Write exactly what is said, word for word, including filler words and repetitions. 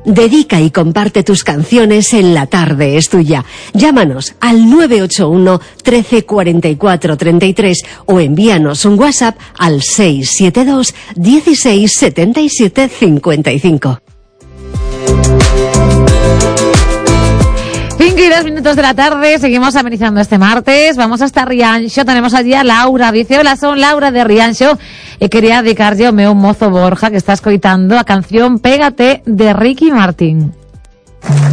Dedica y comparte tus canciones en La Tarde es Tuya. Llámanos al nueve ocho uno, trece, cuarenta y cuatro, treinta y tres o envíanos un WhatsApp al seis siete dos, dieciséis, setenta y siete, cincuenta y cinco. Cinco y dos minutos de la tarde, seguimos amenizando este martes. Vamos hasta Rianxo, tenemos allí a Laura. Dice, hola, son Laura de Rianxo. E quería dedicar yo meu mozo Borja, que está escoitando a canción Pégate de Ricky Martin.